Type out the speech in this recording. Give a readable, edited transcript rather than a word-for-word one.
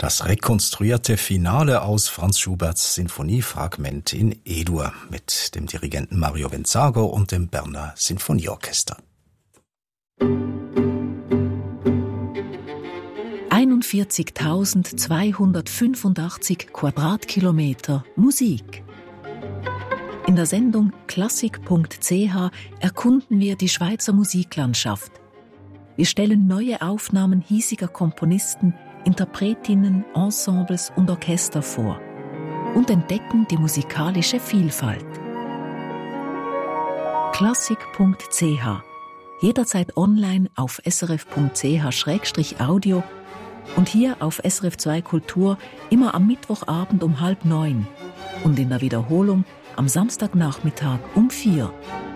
Das rekonstruierte Finale aus Franz Schuberts Sinfoniefragment in E-Dur mit dem Dirigenten Mario Venzago und dem Berner Sinfonieorchester. 41.285 Quadratkilometer Musik. In der Sendung klassik.ch erkunden wir die Schweizer Musiklandschaft. Wir stellen neue Aufnahmen hiesiger Komponisten, Interpretinnen, Ensembles und Orchester vor und entdecken die musikalische Vielfalt. Klassik.ch, jederzeit online auf srf.ch/audio und hier auf SRF 2 Kultur immer am Mittwochabend um 8:30 und in der Wiederholung am Samstagnachmittag um 4.